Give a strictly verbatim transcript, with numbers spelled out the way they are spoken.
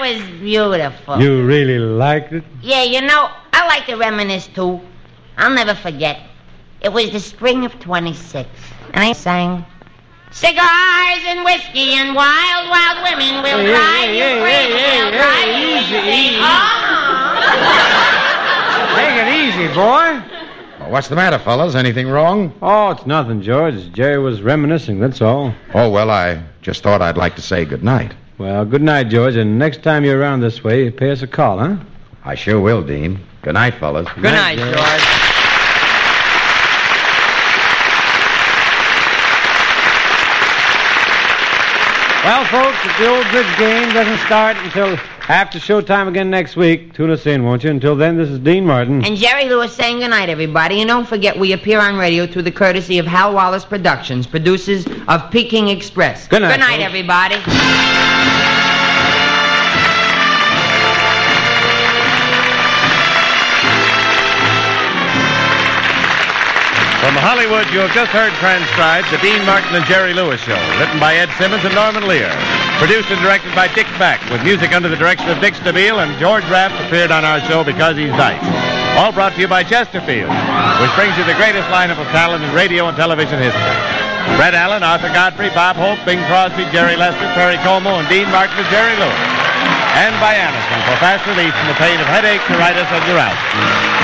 was beautiful. You really liked it? Yeah, you know, I like to reminisce, too. I'll never forget. It was the spring of twenty-six, and I sang, cigars and whiskey and wild, wild women will Hey, drive hey, you hey, crazy. hey, They'll hey, drive hey, you easy, insane. easy. Oh. Take it easy, boy. Well, what's the matter, fellas? Anything wrong? Oh, it's nothing, George. Jerry was reminiscing, that's all. Oh, well, I just thought I'd like to say good night. Well, good night, George, and next time you're around this way, pay us a call, huh? I sure will, Dean. Good night, fellas. Good night, George. Well, folks, if the old bridge game doesn't start until after showtime again next week, tune us in, won't you? Until then, this is Dean Martin. And Jerry Lewis saying goodnight, everybody. And don't forget, we appear on radio through the courtesy of Hal Wallace Productions, producers of Peking Express. Good night, Good night, folks. everybody. From Hollywood, you have just heard transcribed the Dean Martin and Jerry Lewis Show, written by Ed Simmons and Norman Lear. Produced and directed by Dick Beck, with music under the direction of Dick Stabile, and George Raft appeared on our show because he's nice. All brought to you by Chesterfield, which brings you the greatest lineup of talent in radio and television history. Fred Allen, Arthur Godfrey, Bob Hope, Bing Crosby, Jerry Lester, Perry Como, and Dean Martin and Jerry Lewis. And by Amazon for fast relief from the pain of headache, neuritis, and neuralgia.